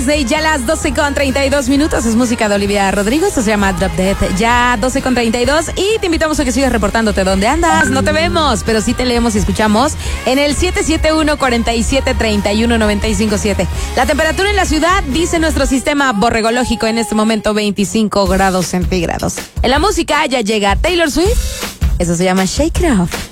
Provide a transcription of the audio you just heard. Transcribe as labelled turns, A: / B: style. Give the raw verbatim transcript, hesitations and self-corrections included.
A: Disney, ya las doce con treinta y dos minutos. Es música de Olivia Rodrigo. Esto se llama Drop Dead. Ya doce con treinta y dos. Y te invitamos a que sigas reportándote dónde andas. No te vemos, pero sí te leemos y escuchamos en el siete siete uno, cuatro siete, tres uno, nueve cinco siete. La temperatura en la ciudad, dice nuestro sistema borregológico, en este momento veinticinco grados centígrados. En la música ya llega Taylor Swift. Eso se llama Shake It Off.